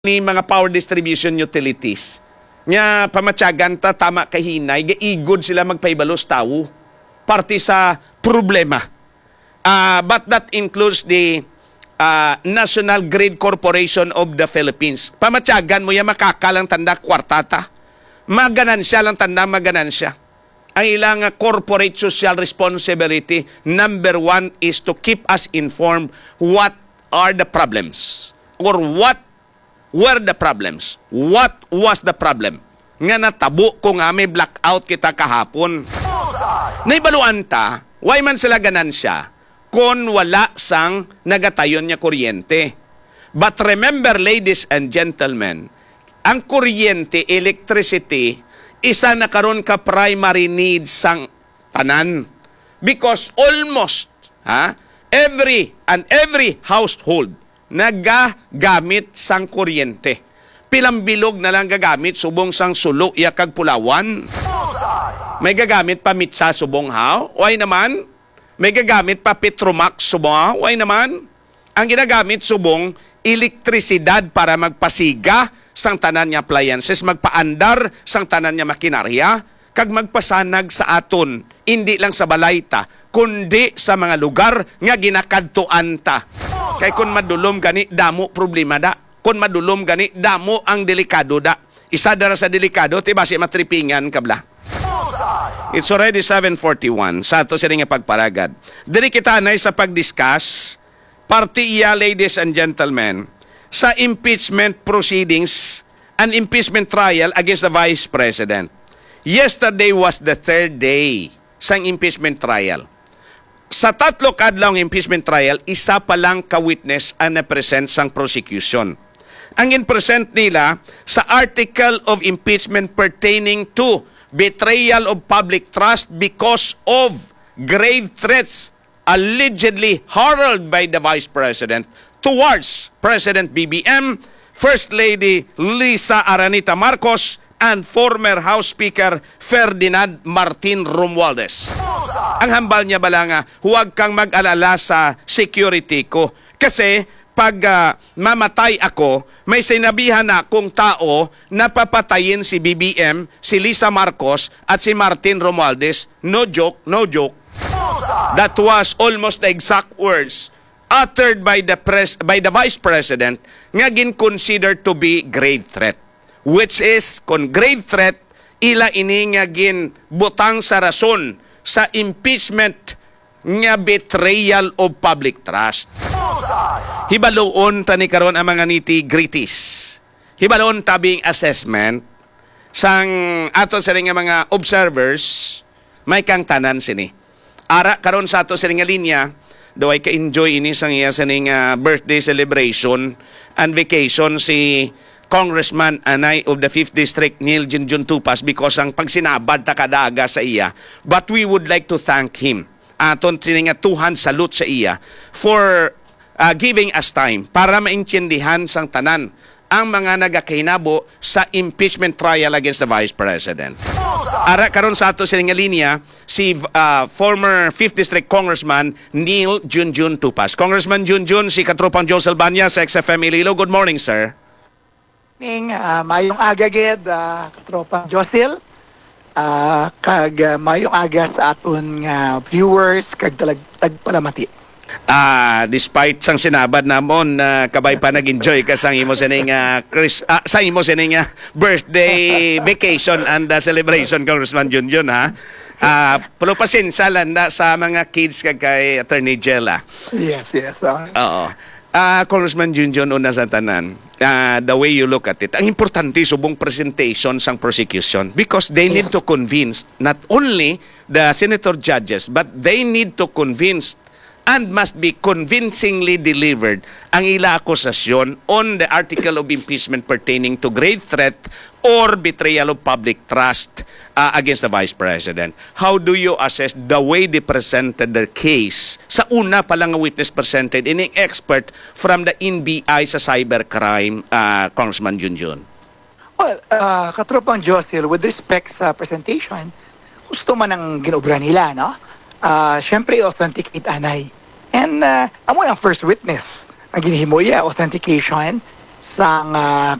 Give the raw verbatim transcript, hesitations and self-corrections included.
ni mga power distribution utilities. Nga pamatyagan ta tama kahinay, gaigod sila magpaibalos tao. Parte sa problema. Uh, but that includes the uh, National Grid Corporation of the Philippines. Pamatyagan mo yan makakalang tanda kwartata. Maganansya lang tanda maganansya. Ang ilang corporate social responsibility, number one is to keep us informed what are the problems or what were the problems. What was the problem? Nga natabo ko nga may blackout kita kahapon. Naibaluan ta, why man sila ganansya kung wala sang nagatayon niya kuryente. But remember, ladies and gentlemen, ang kuryente, electricity, isa na karon ka primary needs sang tanan. Because almost ha, every and every household nagagamit sang kuryente. Pilang bilog na lang gagamit subong sang sulo ya kag pulawan. May gagamit pa mitsa subong haw. Why naman? May gagamit pa Petromax subong haw. Why naman? Ang ginagamit subong elektrisidad para magpasiga sang tanan niya appliances, magpaandar sang tanan niya makinarya, kag magpasanag sa aton, hindi lang sa balayta, kundi sa mga lugar nga ginakadtuan ta. Kay kun madulom gani, damo problema da. Kun madulom gani, damo ang delikado da. Isa dara sa delikado, tiba si matripingan kabla. It's already seven forty-one. Sa ato sila nga pagparagad. Diri kita na sa pagdiscuss, partiya, ladies and gentlemen, sa impeachment proceedings and impeachment trial against the Vice President. Yesterday was the third day sa impeachment trial. Sa tatlo kadlawng impeachment trial, isa pa lang ka-witness ang na-present sang prosecution. Ang in-present nila sa article of impeachment pertaining to betrayal of public trust because of grave threats allegedly hurled by the Vice President towards President B B M, First Lady Lisa Aranita Marcos, and former House Speaker Ferdinand Martin Romualdez. Ang hambal niya bala nga, huwag kang mag-alala sa security ko. Kasi pag uh, mamatay ako, may sinabihan na akong tao na papatayin si B B M, si Lisa Marcos, at si Martin Romualdez. No joke, no joke. That was almost the exact words uttered by the pres by the Vice President nga gin-considered to be grave threat. Which is, kung grave threat, ila ini nga gin-butang sa rason sa impeachment nga betrayal of public trust. Hibaloon tani karon ang mga nitty-gritties. Hibaloon tabing assessment sang ato sa nga mga observers, may kang tanan sini. Ara karon sa ato sa nga linya, do ay ka-enjoy ini sang iya sa nga birthday celebration and vacation si Congressman Anay of the fifth District, Neil Junjun Tupas, because ang pagsinabad ta kadaga sa iya. But we would like to thank him. Aton sininga tuhan salute sa iya for uh, giving us time para maintindihan sang tanan ang mga nagakahinabo sa impeachment trial against the Vice President. Ara karon sa ato sininga linya si uh, former fifth District Congressman Neil Junjun Tupas. Congressman Junjun, si katropang Joe Salbanya sa X F M Iloilo. Good morning, sir. Ning uh, mayong aga gid uh, katropang Josil, uh, kag uh, mayong aga sa aton nga uh, viewers kag talag tagpalamati. Ah, despite sang sinabad namon na uh, kabay pa nag-enjoy ka sang imo sining uh, Chris uh, sa imo sining uh, birthday vacation and uh, celebration, Congressman Junjun, ha. Ah, uh, pero pasensya lang na sa mga kids kag kay Attorney Jella. Yes, yes. Uh, Oo. Ah, uh, Congressman Junjun, una sa tanan, uh, the way you look at it, ang importante subong presentation sang prosecution because they need to convince not only the senator judges but they need to convince and must be convincingly delivered ang ila akusasyon on the article of impeachment pertaining to grave threat or betrayal of public trust uh, against the Vice President. How do you assess the way they presented their case? Sa una pa lang witness presented in an expert from the N B I sa cybercrime, uh, Congressman Junjun. well, uh, katropang Josil, with respect sa presentation, gusto man ang ginobra nila, no? Uh, Siyempre, authenticate anay. And uh, amo ang first witness. Ang ginhimo iya, authentication sa nga